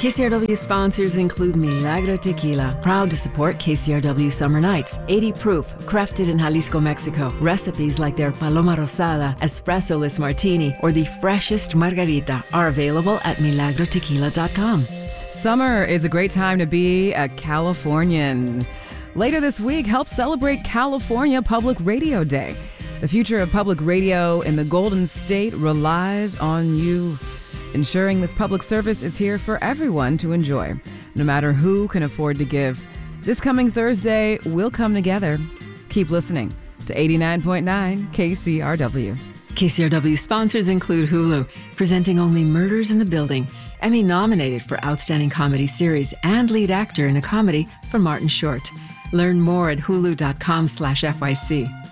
KCRW sponsors include Milagro Tequila, proud to support KCRW Summer Nights. 80 proof, crafted in Jalisco, Mexico. Recipes like their Paloma Rosada, Espresso-less Martini, or the freshest Margarita are available at milagrotequila.com. Summer is a great time to be a Californian. Later this week, help celebrate California Public Radio Day. The future of public radio in the Golden State relies on you. Ensuring this public service is here for everyone to enjoy, no matter who can afford to give. This coming Thursday, we'll come together. Keep listening to 89.9 KCRW. KCRW sponsors include Hulu, presenting only Murders in the Building, Emmy nominated for Outstanding Comedy Series and Lead Actor in a Comedy for Martin Short. Learn more at hulu.com/FYC.